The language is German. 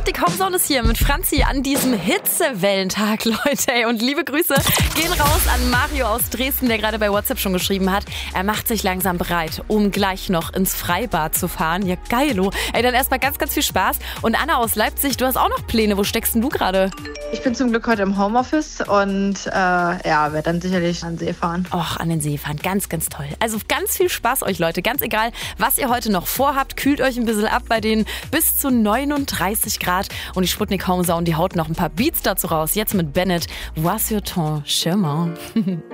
Sputnik Homezone ist hier mit Franzi an diesem Hitzewellentag, Leute. Und liebe Grüße gehen raus an Mario aus Dresden, der gerade bei WhatsApp schon geschrieben hat. Er macht sich langsam bereit, um gleich noch ins Freibad zu fahren. Ja, geilo. Ey, dann erstmal ganz, ganz viel Spaß. Und Anna aus Leipzig, du hast auch noch Pläne. Wo steckst denn du gerade? Ich bin zum Glück heute im Homeoffice und werde dann sicherlich an den See fahren. Och, an den See fahren. Ganz, ganz toll. Also ganz viel Spaß euch, Leute. Ganz egal, was ihr heute noch vorhabt. Kühlt euch ein bisschen ab bei den bis zu 39 Grad. Und die Sputnik Homezone, die haut noch ein paar Beats dazu raus. Jetzt mit Bennett. Vois sur ton chemin.